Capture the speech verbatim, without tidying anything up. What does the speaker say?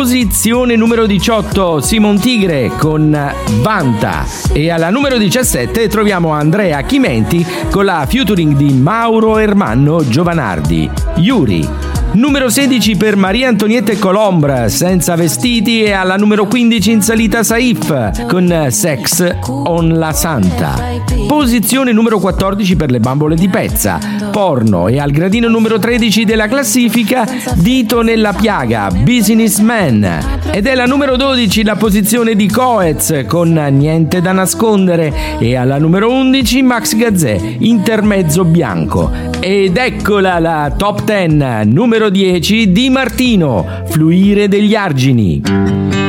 Posizione numero diciotto, Simon Tigre con Vanta. E alla numero diciassette troviamo Andrea Chimenti con la featuring di Mauro Ermanno Giovanardi, Yuri. Numero sedici per Maria Antonietta Colombre, Senza vestiti, e alla numero quindici in salita Saif con Sex on la Santa. Posizione numero quattordici per le Bambole di Pezza, Porno, e al gradino numero tredici della classifica Dito nella piaga, Businessman. Ed è la numero dodici la posizione di Coez con Niente da nascondere, e alla numero undici Max Gazzè, Intermezzo bianco. Ed eccola la top dieci, numero dieci Di Martino, Fluire degli argini.